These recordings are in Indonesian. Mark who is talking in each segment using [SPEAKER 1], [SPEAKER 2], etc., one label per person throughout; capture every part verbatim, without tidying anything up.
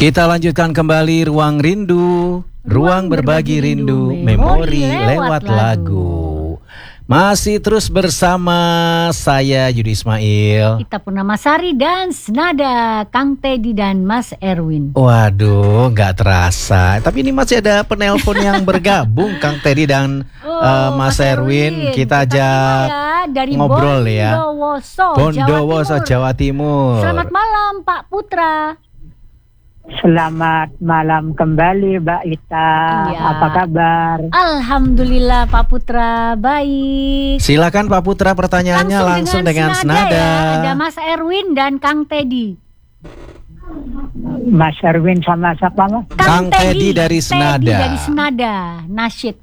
[SPEAKER 1] Kita lanjutkan kembali Ruang Rindu, Ruang Berbagi Rindu, Memori lewat lagu. Masih terus bersama saya Yudi Ismail,
[SPEAKER 2] Ita Purnamasari dan Senada Kang Teddy dan Mas Erwin.
[SPEAKER 1] Waduh, nggak terasa. Tapi ini masih ada penelpon yang bergabung, Kang Teddy dan
[SPEAKER 2] Oh,
[SPEAKER 1] uh, Mas,
[SPEAKER 2] Mas
[SPEAKER 1] Erwin.
[SPEAKER 2] Erwin.
[SPEAKER 1] Kita ajak
[SPEAKER 2] ya, dari
[SPEAKER 1] ngobrol ya.
[SPEAKER 2] Bondowoso,
[SPEAKER 1] Bondowoso, Jawa Timur.
[SPEAKER 2] Selamat malam Pak Putra.
[SPEAKER 3] Selamat malam kembali Mbak Ita.
[SPEAKER 2] Ya.
[SPEAKER 3] Apa kabar?
[SPEAKER 2] Alhamdulillah Pak Putra, baik.
[SPEAKER 1] Silakan Pak Putra, pertanyaannya langsung, langsung dengan, dengan senada.
[SPEAKER 2] Ya. Ada Mas Erwin dan Kang Teddy.
[SPEAKER 3] Mas Erwin sama siapa Mas?
[SPEAKER 1] Kang, Kang Teddy dari Senada.
[SPEAKER 2] Teddy dari Senada, nasyid.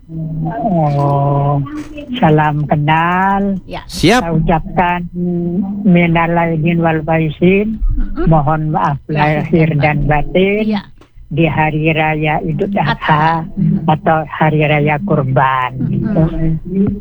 [SPEAKER 3] Oh, salam kenal.
[SPEAKER 2] Ya.
[SPEAKER 1] Siap.
[SPEAKER 3] Saya ucapkan minal aidin wal faizin. Mm-hmm. Mohon maaf lahir dan batin.
[SPEAKER 2] Ya.
[SPEAKER 3] Di hari raya Idul Adha atau hari raya Kurban.
[SPEAKER 2] Mm-hmm.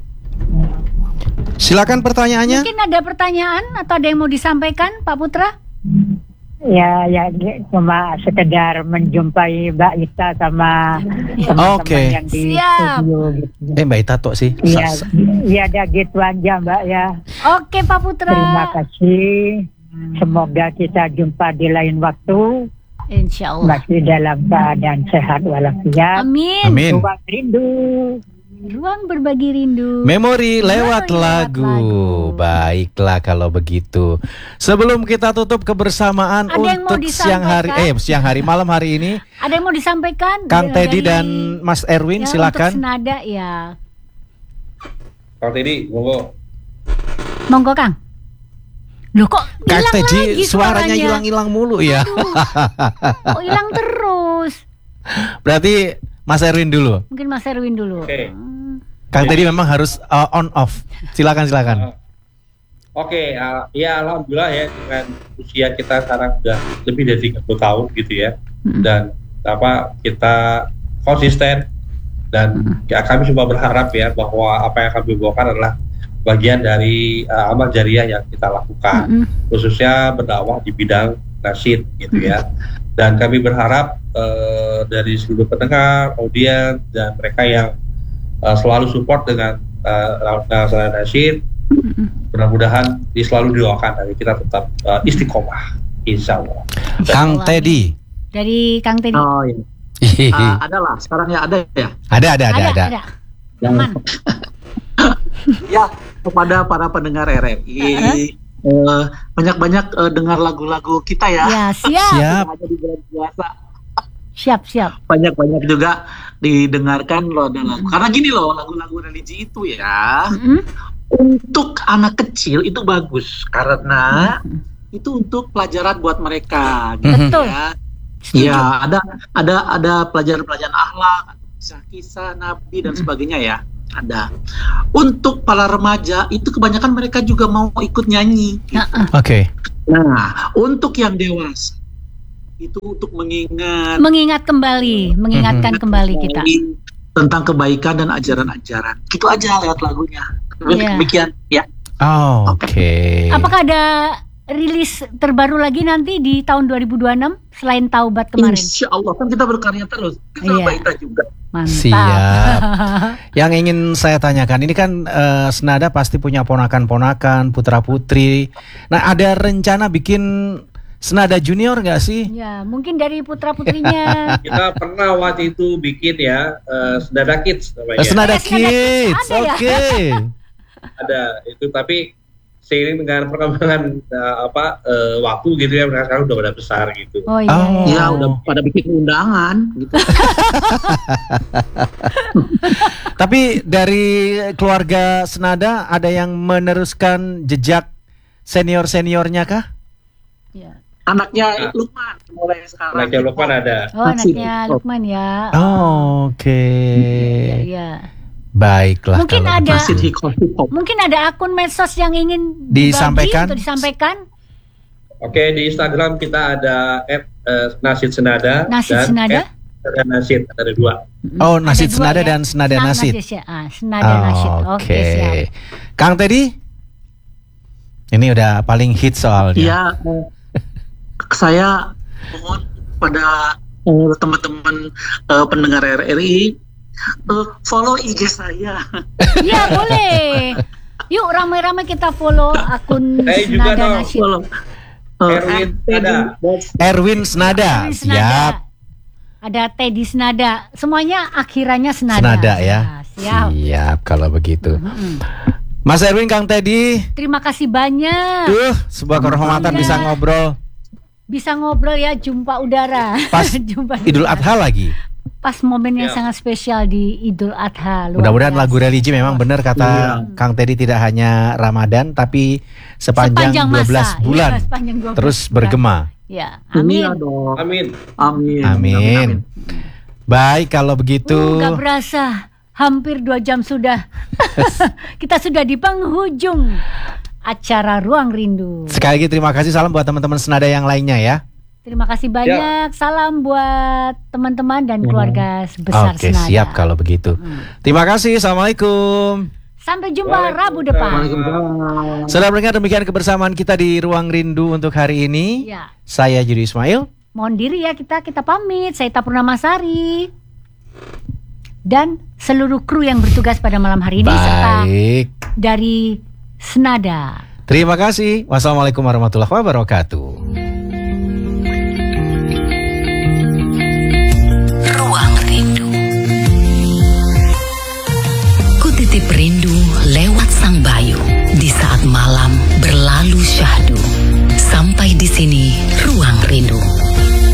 [SPEAKER 1] Silakan pertanyaannya.
[SPEAKER 2] Mungkin ada pertanyaan atau ada yang mau disampaikan Pak Putra?
[SPEAKER 3] Ya, ya cuma sekedar menjumpai Mbak Ita sama teman-teman
[SPEAKER 1] okay.
[SPEAKER 3] yang di
[SPEAKER 2] Siap.
[SPEAKER 3] studio gitu.
[SPEAKER 1] Eh Mbak Ita tok sih.
[SPEAKER 3] Iya, ya ada gitu aja Mbak ya.
[SPEAKER 2] Oke Pak Putra.
[SPEAKER 3] Terima kasih. Semoga kita jumpa di lain waktu.
[SPEAKER 2] Insya Allah.
[SPEAKER 3] Masih dalam keadaan sehat walafiat.
[SPEAKER 2] Amin.
[SPEAKER 1] Amin.
[SPEAKER 3] Ruang rindu.
[SPEAKER 2] Ruang berbagi rindu.
[SPEAKER 1] Memori lewat
[SPEAKER 2] Memori
[SPEAKER 1] lagu.
[SPEAKER 2] lewat lagu.
[SPEAKER 1] Baiklah kalau begitu. Sebelum kita tutup kebersamaan
[SPEAKER 2] ada
[SPEAKER 1] untuk siang hari, eh siang hari malam hari ini.
[SPEAKER 2] Ada yang mau disampaikan?
[SPEAKER 1] Kang Teddy dan Mas Erwin,
[SPEAKER 2] ya,
[SPEAKER 1] silakan.
[SPEAKER 2] Untuk Senada ya.
[SPEAKER 4] Kang Teddy, monggo.
[SPEAKER 2] Monggo Kang. Loh kok
[SPEAKER 1] Kang
[SPEAKER 2] hilang
[SPEAKER 1] Teddy
[SPEAKER 2] lagi
[SPEAKER 1] suaranya hilang-hilang mulu ya.
[SPEAKER 2] Kok hilang terus?
[SPEAKER 1] Berarti Mas Erwin dulu.
[SPEAKER 2] Mungkin Mas Erwin dulu.
[SPEAKER 4] Oke.
[SPEAKER 1] Kang Teddy memang harus uh, on off. Silakan silakan.
[SPEAKER 4] Uh, Oke, okay, uh, ya alhamdulillah ya dengan usia kita sekarang sudah lebih dari tiga puluh tahun gitu ya. Hmm. Dan apa kita konsisten dan hmm. ya kami cuma berharap ya bahwa apa yang kami bawakan adalah bagian dari uh, amal jariah yang kita lakukan, hmm. khususnya berdakwah di bidang nasyid gitu hmm. ya. Dan kami berharap uh, dari seluruh pendengar, audiens dan mereka yang uh, selalu support dengan uh, nasyid, mudah-mudahan di selalu didoakan dari kita tetap uh, istiqomah, insya Allah.
[SPEAKER 1] Kang Teddy.
[SPEAKER 2] Dari Kang Teddy.
[SPEAKER 5] Oh iya. uh, ada lah, sekarang ya ada ya.
[SPEAKER 1] Ada ada ada ada.
[SPEAKER 2] ada. Aman.
[SPEAKER 5] Ya, kepada para pendengar R R I. Uh-huh. Uh, banyak-banyak uh, dengar lagu-lagu kita ya.
[SPEAKER 2] Ya, siap.
[SPEAKER 1] Siap.
[SPEAKER 5] Ada di bulan puasa.
[SPEAKER 2] Siap, siap.
[SPEAKER 5] Banyak-banyak juga didengarkan loh ada lagu. Karena gini loh, lagu-lagu religi itu ya. Mm-hmm. Untuk anak kecil itu bagus karena mm-hmm. itu untuk pelajaran buat mereka. Gitu.
[SPEAKER 2] Betul.
[SPEAKER 5] Ya. Ya, ada ada ada pelajaran-pelajaran akhlak, kisah-kisah Nabi dan sebagainya ya. Ada. Untuk para remaja itu kebanyakan mereka juga mau ikut nyanyi. Gitu.
[SPEAKER 1] Oke. Okay.
[SPEAKER 5] Nah, untuk yang dewasa itu untuk mengingat,
[SPEAKER 2] mengingat kembali, mengingatkan mm-hmm. kembali kita
[SPEAKER 5] tentang kebaikan dan ajaran-ajaran. Itu aja lewat lagunya.
[SPEAKER 2] Yeah.
[SPEAKER 5] Demikian ya.
[SPEAKER 1] Oh, oke. Okay.
[SPEAKER 2] Apakah ada rilis terbaru lagi nanti di tahun dua ribu dua puluh enam selain Taubat kemarin?
[SPEAKER 5] Insya Allah kan kita berkarya terus. Kita
[SPEAKER 2] yeah.
[SPEAKER 5] baik juga.
[SPEAKER 2] Mantap.
[SPEAKER 1] Siap. Yang ingin saya tanyakan ini kan uh, Senada pasti punya ponakan-ponakan, putra-putri. Nah, ada rencana bikin Senada Junior nggak sih?
[SPEAKER 2] Ya, mungkin dari putra-putrinya.
[SPEAKER 4] Kita pernah waktu itu bikin ya uh, Senada Kids namanya.
[SPEAKER 1] Senada
[SPEAKER 2] eh,
[SPEAKER 1] Kids,
[SPEAKER 2] ya?
[SPEAKER 1] oke. Okay.
[SPEAKER 4] Ada itu tapi seiring dengan perkembangan uh, apa uh, waktu gitu ya, mereka sekarang udah pada besar gitu.
[SPEAKER 2] Oh iya.
[SPEAKER 1] Oh.
[SPEAKER 5] Ya udah pada bikin undangan gitu.
[SPEAKER 1] Tapi dari keluarga Senada ada yang meneruskan jejak senior-seniornya kah?
[SPEAKER 2] Ya.
[SPEAKER 5] Anaknya Lukman mulai sekarang.
[SPEAKER 4] Anaknya Lukman ada.
[SPEAKER 2] Oh, anaknya Lukman ya.
[SPEAKER 1] Oh, oke.
[SPEAKER 2] Iya,
[SPEAKER 1] Okay.
[SPEAKER 2] iya.
[SPEAKER 1] Baiklah.
[SPEAKER 2] Mungkin ada
[SPEAKER 5] gitu.
[SPEAKER 2] mungkin ada akun medsos yang ingin
[SPEAKER 1] disampaikan
[SPEAKER 2] atau disampaikan.
[SPEAKER 4] Oke, di Instagram kita ada et uh, nasyid senada
[SPEAKER 2] Nasyid
[SPEAKER 4] dan
[SPEAKER 2] Senada.
[SPEAKER 4] et nasyid, ada dua.
[SPEAKER 1] Oh, Nasyid Senada
[SPEAKER 2] ya?
[SPEAKER 1] dan Senada Nasyid.
[SPEAKER 2] Ya. Ah, Senada
[SPEAKER 1] oh,
[SPEAKER 2] Nasyid. Oke,
[SPEAKER 1] okay.
[SPEAKER 2] siap.
[SPEAKER 1] Kang Teddy? Ini udah paling hit soalnya.
[SPEAKER 5] Iya, saya mohon kepada uh, teman-teman uh, pendengar R R I, uh, follow I G saya.
[SPEAKER 2] Iya boleh. Yuk ramai-ramai kita follow akun
[SPEAKER 4] Saya juga
[SPEAKER 2] Senada
[SPEAKER 4] dong.
[SPEAKER 2] Nasyid.
[SPEAKER 5] Follow. Uh,
[SPEAKER 4] Erwin Senada.
[SPEAKER 1] Erwin Senada.
[SPEAKER 2] Erwin Senada.
[SPEAKER 1] Siap.
[SPEAKER 2] Ada Teddy Senada. Semuanya akhirannya Senada.
[SPEAKER 1] Senada ya.
[SPEAKER 2] Nah, siap.
[SPEAKER 1] Siap kalau begitu.
[SPEAKER 2] Mm-mm.
[SPEAKER 1] Mas Erwin, Kang Teddy,
[SPEAKER 2] Terima kasih banyak.
[SPEAKER 1] tuh sebuah kehormatan
[SPEAKER 2] Iya.
[SPEAKER 1] bisa ngobrol
[SPEAKER 2] Bisa ngobrol ya, jumpa udara.
[SPEAKER 1] pas
[SPEAKER 2] Jumpa
[SPEAKER 1] Idul
[SPEAKER 2] udara.
[SPEAKER 1] Adha lagi.
[SPEAKER 2] Pas momen yang
[SPEAKER 4] Ya.
[SPEAKER 2] sangat spesial di Idul Adha. Luar
[SPEAKER 1] Mudah-mudahan
[SPEAKER 2] biasa.
[SPEAKER 1] lagu religi memang benar kata
[SPEAKER 5] Iya.
[SPEAKER 1] Kang Teddy, tidak hanya Ramadan tapi sepanjang,
[SPEAKER 2] Sepanjang
[SPEAKER 1] dua belas
[SPEAKER 2] masa.
[SPEAKER 1] bulan
[SPEAKER 2] Iya, sepanjang dua belas
[SPEAKER 1] terus
[SPEAKER 2] bulan.
[SPEAKER 1] bergema.
[SPEAKER 2] Ya,
[SPEAKER 5] Iya
[SPEAKER 2] amin.
[SPEAKER 5] dong.
[SPEAKER 4] Amin.
[SPEAKER 5] Amin.
[SPEAKER 1] Amin. Baik kalau begitu.
[SPEAKER 2] Uh, gak berasa, hampir dua jam sudah. Kita sudah di penghujung acara Ruang Rindu.
[SPEAKER 1] Sekali lagi terima kasih, salam buat teman-teman Senada yang lainnya ya.
[SPEAKER 2] Terima kasih banyak. Salam buat teman-teman dan keluarga sebesar
[SPEAKER 1] Oke,
[SPEAKER 2] Senada.
[SPEAKER 1] siap kalau begitu.
[SPEAKER 2] Hmm.
[SPEAKER 1] Terima kasih. Assalamualaikum.
[SPEAKER 2] Sampai jumpa Rabu depan.
[SPEAKER 5] Waalaikumsalam.
[SPEAKER 1] Saudara pendengar, demikian kebersamaan kita di Ruang Rindu untuk hari ini.
[SPEAKER 2] Ya.
[SPEAKER 1] Saya Yudi Ismail.
[SPEAKER 2] Mohon diri ya, kita kita pamit. Saya Ita Purnamasari dan seluruh kru yang bertugas pada malam hari ini serta
[SPEAKER 1] Baik.
[SPEAKER 2] dari Senada.
[SPEAKER 1] Terima kasih. Wassalamualaikum warahmatullahi wabarakatuh.